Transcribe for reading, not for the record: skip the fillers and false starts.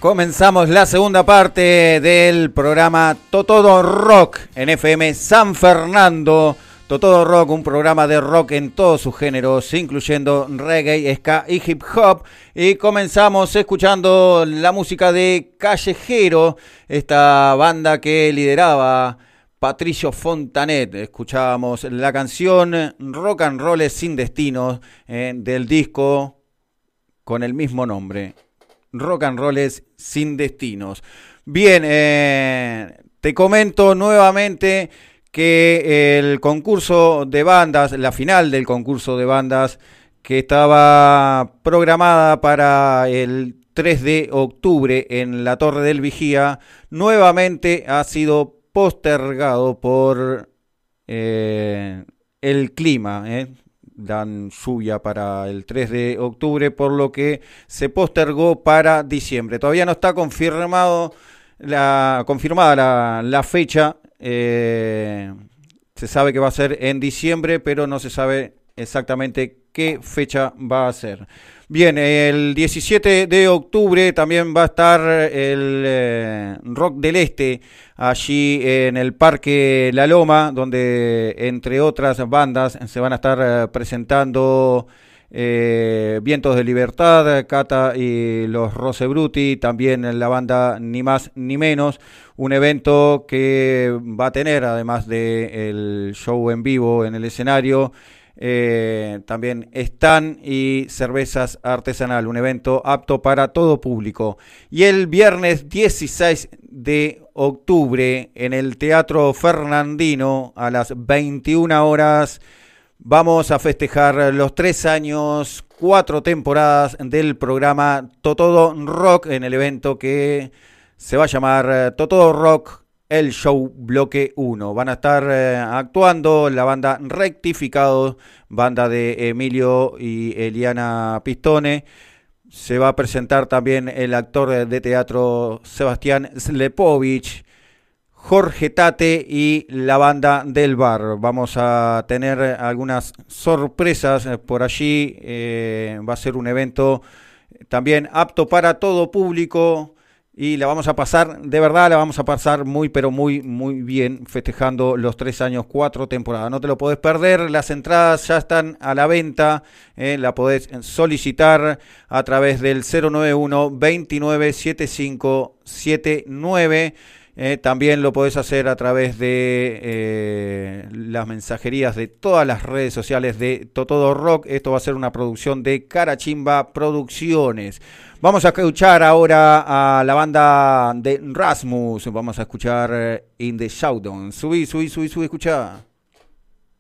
Comenzamos la segunda parte del programa Totodo Rock en FM San Fernando. Totodo Rock, un programa de rock en todos sus géneros, incluyendo reggae, ska y hip hop. Y comenzamos escuchando la música de Callejero, esta banda que lideraba Patricio Fontanet. Escuchábamos la canción Rock and Roll sin Destino del disco con el mismo nombre. Rock and Roll sin Destinos. Bien, te comento nuevamente que el concurso de bandas, la final del concurso de bandas que estaba programada para el 3 de octubre en la Torre del Vigía, nuevamente ha sido postergado por el clima, dan lluvia para el 3 de octubre, por lo que se postergó para diciembre. Todavía no está confirmada la fecha. Se sabe que va a ser en diciembre, pero no se sabe exactamente qué fecha va a ser. Bien, el 17 de octubre también va a estar el Rock del Este, allí en el Parque La Loma, donde entre otras bandas se van a estar presentando Vientos de Libertad, Cata y los Rose Bruti, también la banda Ni Más Ni Menos, un evento que va a tener, además del show en vivo en el escenario, también stand y cervezas artesanal, un evento apto para todo público. Y el viernes 16 de octubre en el Teatro Fernandino a las 21 horas vamos a festejar los 3 años, 4 temporadas del programa Totodo Rock, en el evento que se va a llamar Totodo Rock El Show Bloque 1. Van a estar actuando la banda Rectificado, banda de Emilio y Eliana Pistone. Se va a presentar también el actor de teatro Sebastián Slepovich, Jorge Tate y la banda del bar. Vamos a tener algunas sorpresas por allí. Va a ser un evento también apto para todo público. Y la vamos a pasar, de verdad, la vamos a pasar muy, pero muy, muy bien, festejando los 3 años, 4 temporadas. No te lo podés perder, las entradas ya están a la venta, la podés solicitar a través del 091 29 75 79. También lo podés hacer a través de las mensajerías de todas las redes sociales de Totodo Rock. Esto va a ser una producción de Carachimba Producciones. Vamos a escuchar ahora a la banda de Rasmus. Vamos a escuchar In the Showdown. Subí, escuchá.